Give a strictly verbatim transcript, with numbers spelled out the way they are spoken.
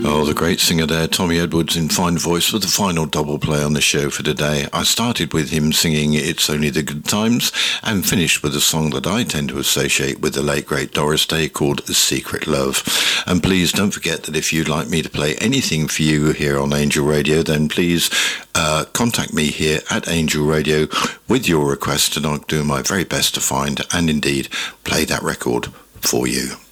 Oh, the great singer there, Tommy Edwards, in fine voice, with the final double play on the show for today. I started with him singing It's Only the Good Times and finished with a song that I tend to associate with the late great Doris Day called Secret Love. And please don't forget that if you'd like me to play anything for you here on Angel Radio, then please uh, contact me here at Angel Radio with your request, and I'll do my very best to find and indeed play that record for you.